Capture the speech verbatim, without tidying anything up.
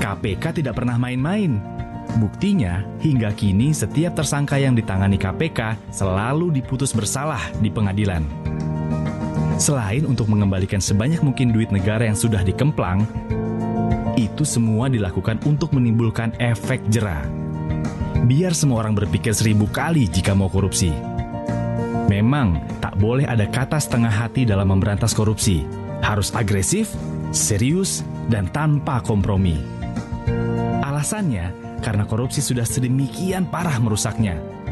K P K tidak pernah main-main. Buktinya, hingga kini setiap tersangka yang ditangani K P K selalu diputus bersalah di pengadilan. Selain untuk mengembalikan sebanyak mungkin duit negara yang sudah dikemplang, itu semua dilakukan untuk menimbulkan efek jera. Biar semua orang berpikir seribu kali jika mau korupsi. Memang tak boleh ada kata setengah hati dalam memberantas korupsi. Harus agresif, serius, dan tanpa kompromi. Alasannya, karena korupsi sudah sedemikian parah merusaknya.